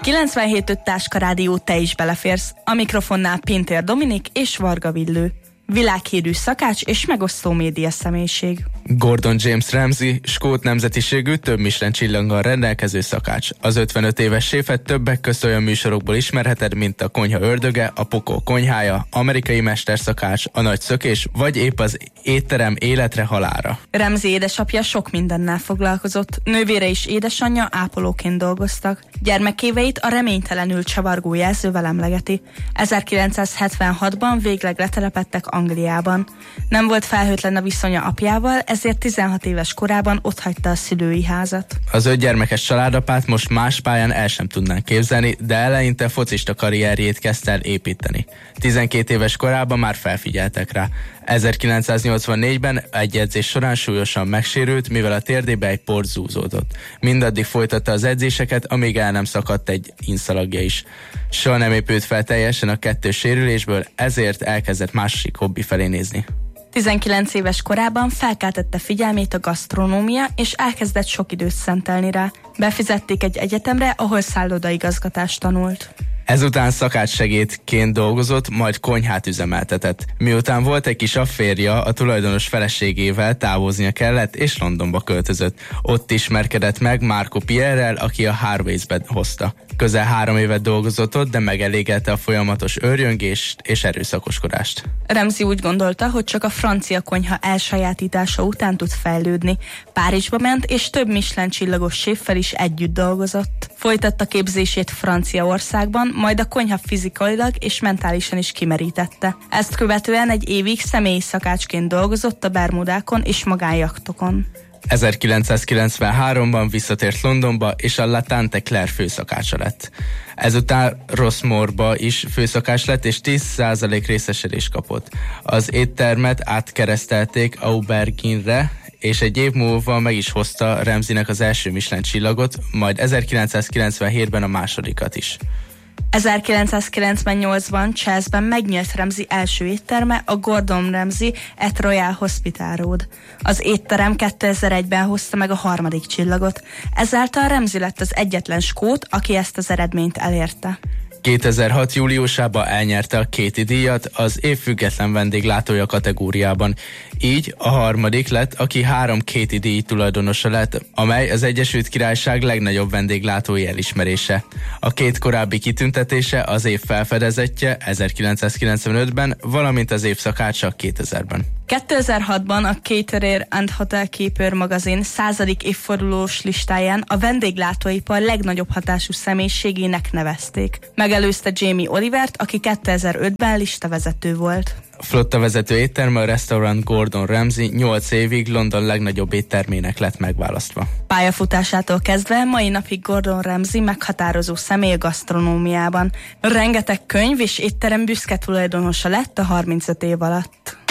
97.5 Táska Rádió, te is beleférsz. A mikrofonnál Pintér Dominik és Varga Villő. Világhírű szakács és megosztó média személyiség. Gordon James Ramsay, skót nemzetiségű, több Michelin csillaggal rendelkező szakács. Az 55 éves séfet többek közt olyan műsorokból ismerheted, mint a Konyha ördöge, a Pokol konyhája, Amerikai mesterszakács, a Nagy szökés, vagy épp az Étterem életre halálra. Ramsay édesapja sok mindennel foglalkozott, nővére és édesanyja ápolóként dolgoztak. Gyermekéveit a reménytelenül csavargó jelzővel emlegeti. 1976-ban végleg letelepedtek Angliában. Nem volt felhőtlen a viszonya apjával, ezért 16 éves korában otthagyta a szülői házat. Az 5 gyermekes családapát most más pályán el sem tudnánk képzelni, de eleinte focista karrierjét kezdte el építeni. 12 éves korában már felfigyeltek rá. 1984-ben egy edzés során súlyosan megsérült, mivel a térdébe egy port zúzódott. Mindaddig folytatta az edzéseket, amíg el nem szakadt egy inszalagja is. Soha nem épült fel teljesen a 2 sérülésből, ezért elkezdett másik hobbi felé nézni. 19 éves korában felkeltette figyelmét a gasztronómia, és elkezdett sok időt szentelni rá. Befizették egy egyetemre, ahol szállodaigazgatást tanult. Ezután szakácssegédként dolgozott, majd konyhát üzemeltetett. Miután volt egy kis afférja, a tulajdonos feleségével távoznia kellett, és Londonba költözött. Ott ismerkedett meg Marco Pierrel, aki a Harveysbe hozta. Közel 3 évet dolgozott ott, de megelégelte a folyamatos őrjöngést és erőszakoskodást. Ramsay úgy gondolta, hogy csak a francia konyha elsajátítása után tud fejlődni. Párizsba ment, és több Michelin csillagos séffel is együtt dolgozott. Folytatta képzését Franciaországban, majd a konyha fizikailag és mentálisan is kimerítette. Ezt követően egy évig személyi szakácsként dolgozott a Bermudákon és magánjachtokon. 1993-ban visszatért Londonba, és a La Tante Claire főszakácsa lett. Ezután Rossmore-ba is főszakács lett, és 10% részesedést kapott. Az éttermet átkeresztelték Aubergine-re, és egy év múlva meg is hozta Ramsaynek az első Michelin csillagot, majd 1997-ben a másodikat is. 1998-ban Chelsea-ben megnyílt Ramsay első étterme, a Gordon Ramsay at Royal Hospital Road. Az étterem 2001-ben hozta meg a 3. csillagot. Ezáltal Ramsay lett az egyetlen skót, aki ezt az eredményt elérte. 2006. júliusában elnyerte a Katie díjat az év független vendéglátója kategóriában. Így a 3. lett, aki 3 Katie díj tulajdonosa lett, amely az Egyesült Királyság legnagyobb vendéglátói elismerése. A 2 korábbi kitüntetése az év felfedezetje 1995-ben, valamint az év szakácsa 2000-ben. 2006-ban a Caterer and Hotel Keeper magazin 100. évfordulós listáján a vendéglátóipar legnagyobb hatású személyiségének nevezték. Megelőzte Jamie Olivert, aki 2005-ben listavezető volt. A flottavezető étterme, a Restaurant Gordon Ramsay 8 évig London legnagyobb éttermének lett megválasztva. Pályafutásától kezdve mai napig Gordon Ramsay meghatározó személy a gasztronómiában. Rengeteg könyv és étterem büszke tulajdonosa lett a 35 év alatt.